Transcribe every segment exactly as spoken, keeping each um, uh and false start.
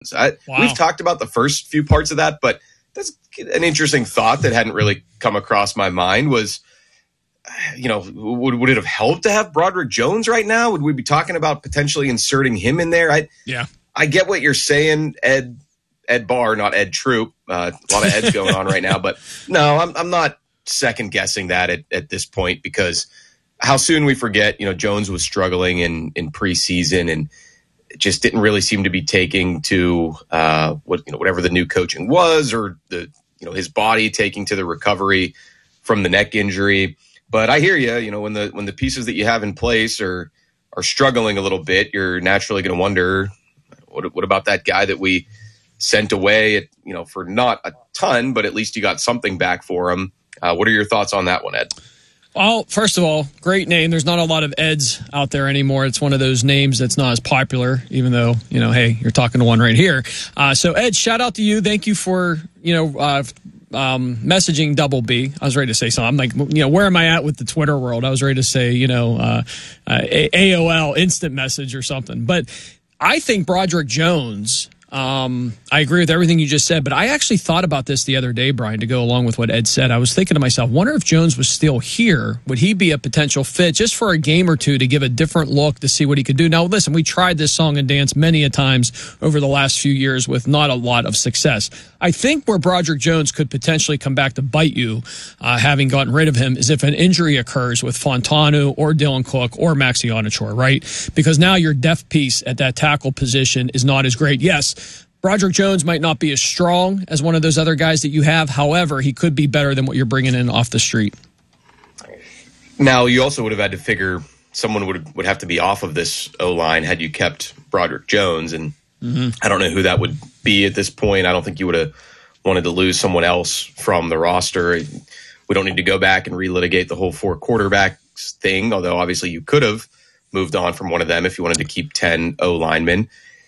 I, wow. We've talked about the first few parts of that, but that's an interesting thought that hadn't really come across my mind was, you know, would, would it have helped to have Broderick Jones right now? Would we be talking about potentially inserting him in there? I, yeah. I get what you're saying, Ed, Ed Barr, not Ed Troop. Uh, a lot of Eds going on right now, but no, I'm, I'm not second guessing that at, at this point because how soon we forget, you know, Jones was struggling in, in preseason and just didn't really seem to be taking to uh, what, you know, whatever the new coaching was or the, you know, his body taking to the recovery from the neck injury. But I hear you, you know, when the, when the pieces that you have in place are, are struggling a little bit, you're naturally going to wonder what, what about that guy that we sent away at, you know, for not a ton, but at least you got something back for him. Uh, what are your thoughts on that one, Ed? Well, first of all, great name. There's not a lot of Eds out there anymore. It's one of those names that's not as popular, even though, you know, hey, you're talking to one right here. Uh, so, Ed, shout out to you. Thank you for, you know, uh, um, messaging Double B. I was ready to say something. I'm like, you know, where am I at with the Twitter world? I was ready to say, you know, uh, uh, A O L instant message or something. But I think Broderick Jones... Um, I agree with everything you just said, but I actually thought about this the other day, Brian, to go along with what Ed said. I was thinking to myself, wonder if Jones was still here, would he be a potential fit just for a game or two to give a different look to see what he could do? Now, listen, we tried this song and dance many a times over the last few years with not a lot of success. I think where Broderick Jones could potentially come back to bite you, uh, having gotten rid of him, is if an injury occurs with Fontanu or Dylan Cook or Maxi Onachor, right? Because now your depth piece at that tackle position is not as great. Yes, Broderick Jones might not be as strong as one of those other guys that you have. However, he could be better than what you're bringing in off the street. Now, you also would have had to figure someone would would have to be off of this O-line had you kept Broderick Jones. And mm-hmm. I don't know who that would be at this point. I don't think you would have wanted to lose someone else from the roster. We don't need to go back and relitigate the whole four quarterbacks thing, although obviously you could have moved on from one of them if you wanted to keep ten O-linemen.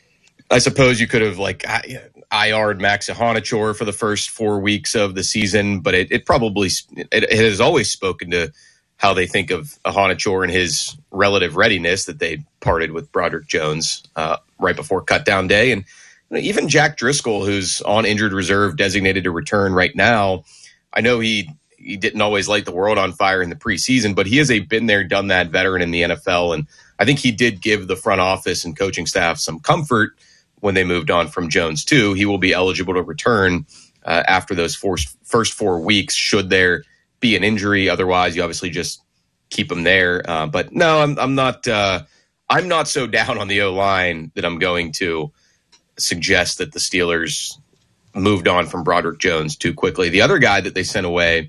I suppose you could have like I R'd Max Honachor for the first four weeks of the season, but it, it probably it, it has always spoken to how they think of Honachor and his relative readiness that they parted with Broderick Jones uh, right before cutdown day. And you know, even Jack Driscoll, who's on injured reserve, designated to return right now, I know he he didn't always light the world on fire in the preseason, but he is a been there, done that veteran in the N F L. And I think he did give the front office and coaching staff some comfort when they moved on from Jones too. He will be eligible to return uh, after those four, first four weeks, should there be an injury. Otherwise, you obviously just keep him there. Uh, but no, I'm, I'm not. Uh, I'm not so down on the O-line that I'm going to suggest that the Steelers moved on from Broderick Jones too quickly. The other guy that they sent away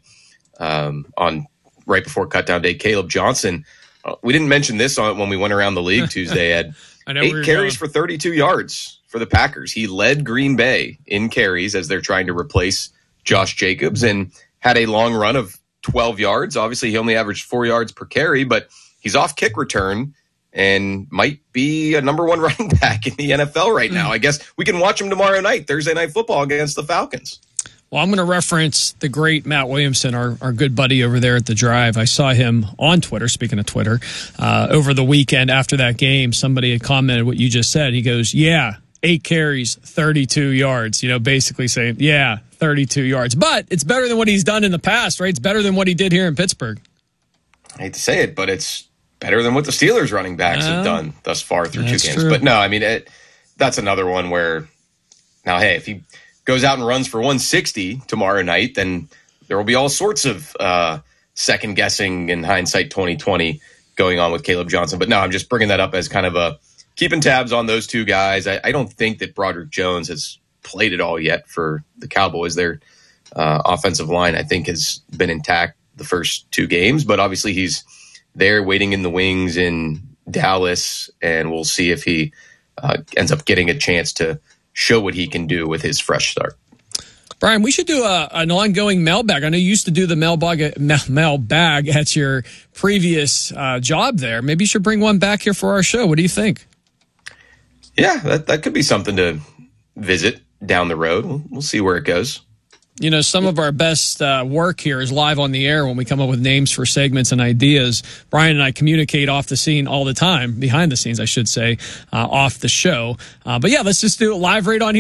um, on right before cutdown day, Caleb Johnson. Uh, we didn't mention this on when we went around the league Tuesday. Ed, I know eight carries going. for thirty-two yards. For the Packers. He led Green Bay in carries as they're trying to replace Josh Jacobs and had a long run of twelve yards. Obviously, he only averaged four yards per carry, but he's off kick return and might be a number one running back in the N F L right now. I guess we can watch him tomorrow night, Thursday Night Football against the Falcons. Well, I'm going to reference the great Matt Williamson, our, our good buddy over there at The Drive. I saw him on Twitter, speaking of Twitter, uh, over the weekend after that game. Somebody had commented what you just said. He goes, yeah, eight carries, thirty-two yards, you know, basically saying, yeah, thirty-two yards. But it's better than what he's done in the past, right? It's better than what he did here in Pittsburgh. I hate to say it, but it's better than what the Steelers running backs uh, have done thus far through two games. True. But no, I mean, it, that's another one where, now, hey, if he goes out and runs for one sixty tomorrow night, then there will be all sorts of uh, second guessing in hindsight twenty twenty going on with Caleb Johnson. But no, I'm just bringing that up as kind of a keeping tabs on those two guys. I, I don't think that Broderick Jones has played it all yet for the Cowboys. Their uh, offensive line, I think, has been intact the first two games, but obviously he's there waiting in the wings in Dallas, and we'll see if he uh, ends up getting a chance to show what he can do with his fresh start. Brian, we should do a, an ongoing mailbag. I know you used to do the mailbag, mailbag at your previous uh, job there. Maybe you should bring one back here for our show. What do you think? Yeah, that, that could be something to visit down the road. We'll, we'll see where it goes. You know, some of our best uh, work here is live on the air when we come up with names for segments and ideas. Brian and I communicate off the scene all the time, behind the scenes, I should say, uh, off the show. Uh, but yeah, let's just do it live right on here.